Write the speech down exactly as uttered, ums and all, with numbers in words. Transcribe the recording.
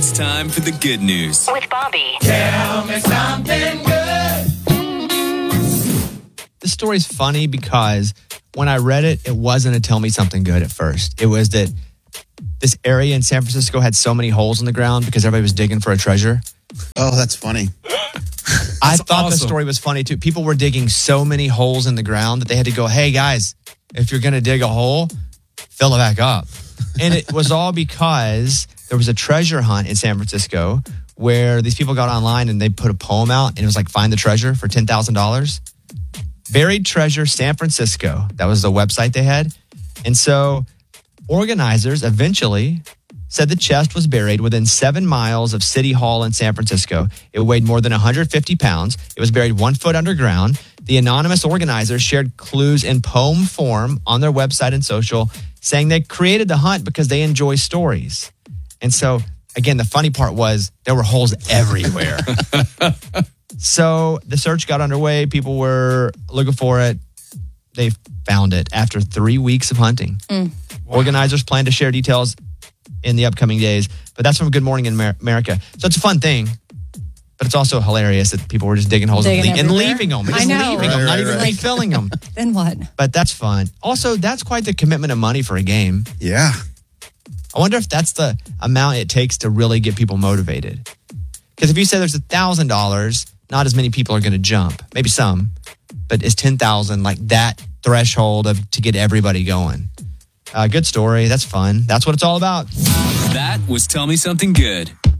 It's time for the good news with Bobby. Tell me something good. This story's funny because when I read it, it wasn't a tell me something good at first. It was that this area in San Francisco had so many holes in the ground because everybody was digging for a treasure. Oh, that's funny. I thought awesome. the story was funny too. People were digging so many holes in the ground that they had to go, hey guys, if you're going to dig a hole, fill it back up. And it was all because there was a treasure hunt in San Francisco where these people got online and they put a poem out and it was like, find the treasure for ten thousand dollars. Buried Treasure San Francisco. That was the website they had. And so organizers eventually said the chest was buried within seven miles of City Hall in San Francisco. It weighed more than one hundred fifty pounds. It was buried one foot underground. The anonymous organizers shared clues in poem form on their website and social, saying they created the hunt because they enjoy stories. And so, again, the funny part was there were holes everywhere. So the search got underway. People were looking for it. They found it after three weeks of hunting. Mm. Wow. Organizers plan to share details in the upcoming days. But that's from Good Morning in America. So it's a fun thing. But it's also hilarious that people were just digging holes Digging and, le- and leaving them. And I just know. leaving Right, them, not right, even right. refilling them. Then what? But that's fun. Also, that's quite the commitment of money for a game. Yeah. I wonder if that's the amount it takes to really get people motivated. Because if you say there's one thousand dollars, not as many people are going to jump. Maybe some. But is ten thousand dollars like that threshold of to get everybody going? Uh, good story. That's fun. That's what it's all about. That was Tell Me Something Good.